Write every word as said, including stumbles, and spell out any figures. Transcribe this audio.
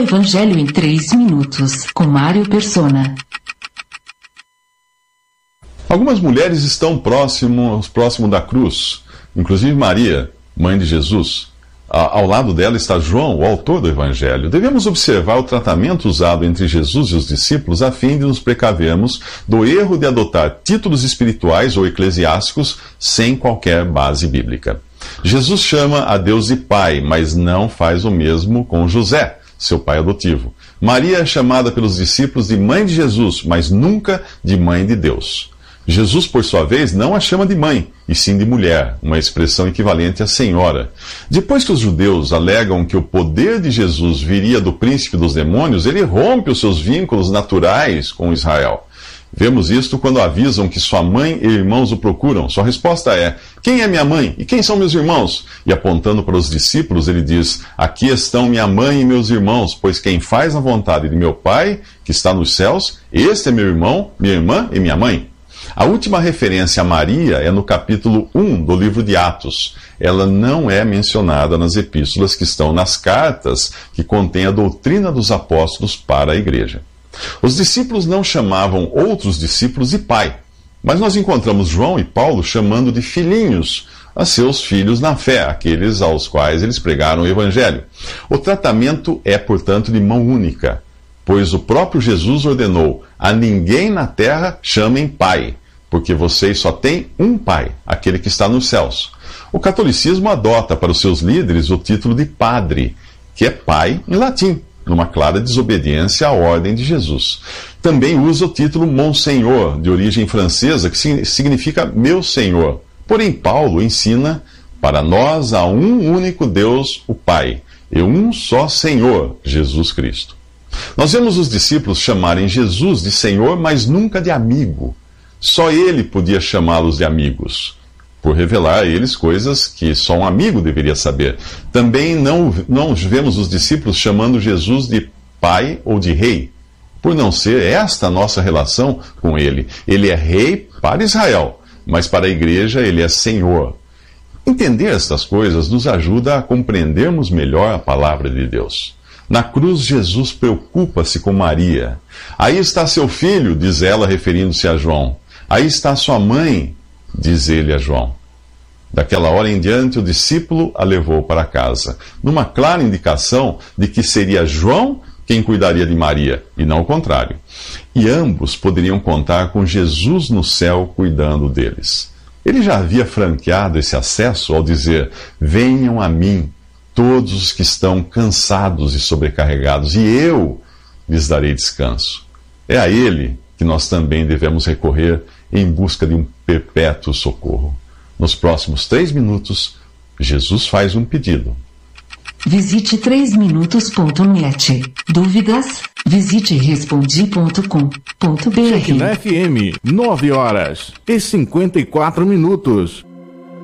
Evangelho em três minutos, com Mário Persona. Algumas mulheres estão próximos, próximo da cruz, inclusive Maria, mãe de Jesus. Ao lado dela está João, o autor do Evangelho. Devemos observar o tratamento usado entre Jesus e os discípulos a fim de nos precavermos do erro de adotar títulos espirituais ou eclesiásticos sem qualquer base bíblica. Jesus chama a Deus de Pai, mas não faz o mesmo com José, seu pai adotivo. Maria é chamada pelos discípulos de mãe de Jesus, mas nunca de mãe de Deus. Jesus, por sua vez, não a chama de mãe, e sim de mulher, uma expressão equivalente a senhora. Depois que os judeus alegam que o poder de Jesus viria do príncipe dos demônios, ele rompe os seus vínculos naturais com Israel. Vemos isto quando avisam que sua mãe e irmãos o procuram. Sua resposta é: quem é minha mãe e quem são meus irmãos? E apontando para os discípulos, ele diz: aqui estão minha mãe e meus irmãos, pois quem faz a vontade de meu Pai, que está nos céus, este é meu irmão, minha irmã e minha mãe. A última referência a Maria é no capítulo um do livro de Atos. Ela não é mencionada nas epístolas que estão nas cartas que contêm a doutrina dos apóstolos para a igreja. Os discípulos não chamavam outros discípulos de pai, mas nós encontramos João e Paulo chamando de filhinhos a seus filhos na fé, aqueles aos quais eles pregaram o Evangelho. O tratamento é, portanto, de mão única, pois o próprio Jesus ordenou: a ninguém na terra chamem pai, porque vocês só têm um pai, aquele que está nos céus. O catolicismo adota para os seus líderes o título de padre, que é pai em latim, numa clara desobediência à ordem de Jesus. Também usa o título Monsenhor, de origem francesa, que significa meu senhor. Porém, Paulo ensina: para nós há um único Deus, o Pai, e um só Senhor, Jesus Cristo. Nós vemos os discípulos chamarem Jesus de Senhor, mas nunca de amigo. Só ele podia chamá-los de amigos, por revelar a eles coisas que só um amigo deveria saber. Também não, não vemos os discípulos chamando Jesus de pai ou de rei, por não ser esta a nossa relação com ele. Ele é rei para Israel, mas para a igreja ele é Senhor. Entender estas coisas nos ajuda a compreendermos melhor a palavra de Deus. Na cruz, Jesus preocupa-se com Maria. Aí está seu filho, diz ela, referindo-se a João. Aí está sua mãe, diz ele a João. Daquela hora em diante, o discípulo a levou para casa, numa clara indicação de que seria João quem cuidaria de Maria, e não o contrário. E ambos poderiam contar com Jesus no céu cuidando deles. Ele já havia franqueado esse acesso ao dizer: venham a mim, todos os que estão cansados e sobrecarregados, e eu lhes darei descanso. É a ele que nós também devemos recorrer em busca de um perpétuo socorro. Nos próximos três minutos, Jesus faz um pedido. Visite três minutos ponto net. Dúvidas? Visite respondi ponto com ponto br. Cheque na F M, nove horas e cinquenta e quatro minutos.